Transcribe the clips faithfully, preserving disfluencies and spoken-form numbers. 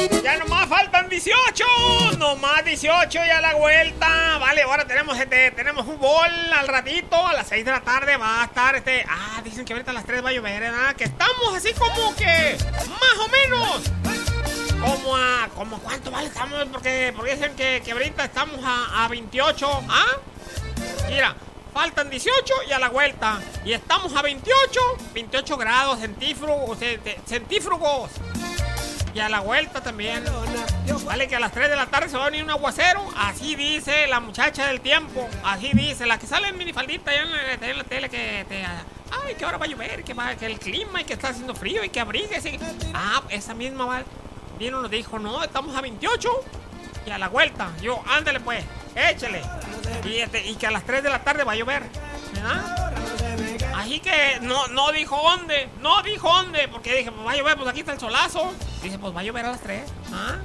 Ya nomás faltan dieciocho, nomás dieciocho y a la vuelta. Vale, ahora tenemos este, tenemos fútbol al ratito, a las seis de la tarde va a estar este. Ah, dicen que ahorita a las tres va a llover, ¿verdad? Que estamos así como que, más o menos, como a, como cuánto vale estamos, porque, porque dicen que, que ahorita estamos a, a veintiocho, ¿ah? Mira, faltan dieciocho y a la vuelta. Y estamos a veintiocho, veintiocho grados centífugos, centífugos. Y a la vuelta también. Vale, que a las tres de la tarde se va a venir un aguacero. Así dice la muchacha del tiempo. Así dice, la que sale en minifaldita allá en la, en la tele que te... Ay, que ahora va a llover, que, va, que el clima y que está haciendo frío y que abríguese. Ah, esa misma, vale. Vino nos dijo, no, estamos a veintiocho y a la vuelta. Yo, ándale pues, échale. Y, este, y que a las tres de la tarde va a llover, ¿verdad? Así que no, no dijo dónde, no dijo dónde, porque dije, pues va a llover, pues aquí está el solazo. Dice, pues va a llover a las tres. ¿Ah?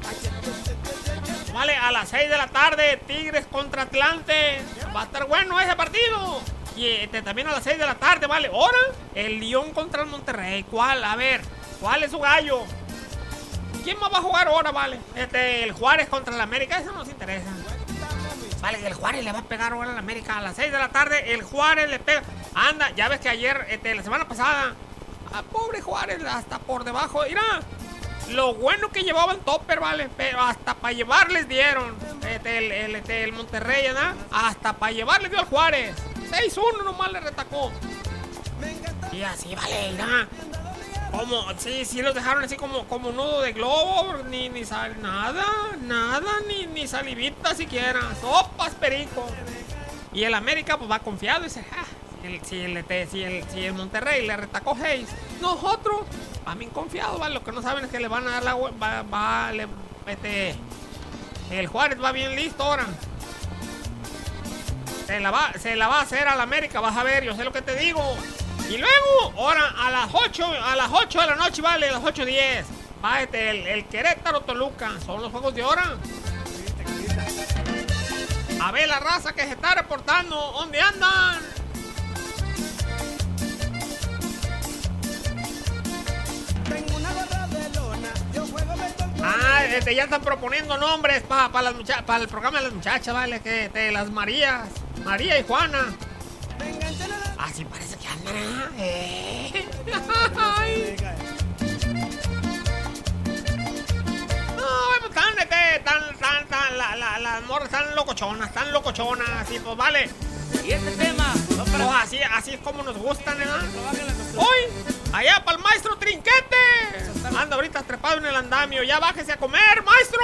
Vale, a las seis de la tarde, Tigres contra Atlante. Va a estar bueno ese partido. Y este, también a las seis de la tarde, vale. Ahora, el León contra el Monterrey. ¿Cuál? A ver, ¿cuál es su gallo? ¿Quién más va a jugar ahora, vale? Este, el Juárez contra el América, eso no nos interesa. Vale, el Juárez le va a pegar ahora al América. A las seis de la tarde, el Juárez le pega. Anda, ya ves que ayer, este, la semana pasada, a pobre Juárez, hasta por debajo. Mira, lo bueno que llevaban topper, vale, pero hasta para llevar les dieron. Este, el, el, este, el Monterrey, ¿verdad? Hasta para llevar les dio al Juárez. seis uno nomás le retacó. Y así, vale, mira. Como, sí, sí los dejaron así como, como nudo de globo, ni, ni sal, nada, nada, ni, ni salivita siquiera, sopas perico. Y el América pues va confiado y dice, ah, el, si, el, si, el, si el Monterrey le retacó seis, nosotros, van bien confiados, ¿vale? Lo que no saben es que le van a dar la, va, va, le, este, el Juárez va bien listo ahora. Se la va, se la va a hacer al América, vas a ver, yo sé lo que te digo. Y luego, ahora a las ocho, a las ocho de la noche, vale, a las ocho diez. Va este, el, el Querétaro Toluca. Son los juegos de hora. A ver la raza que se está reportando. ¿Dónde andan? Ah, este, ya están proponiendo nombres para pa las muchachas, para el programa de las muchachas, vale, que de las Marías, María y Juana. Así parece que andan, ¿eh? Ay. No, pues tan, tan, tan, tan, tan, la, la, las morras están locochonas, están locochonas, así, pues vale. Y este tema, no para... pues así, así es como nos gustan, ¿verdad? Hoy, allá para el maestro Trinquete. Anda ahorita trepado en el andamio, ya bájese a comer, maestro.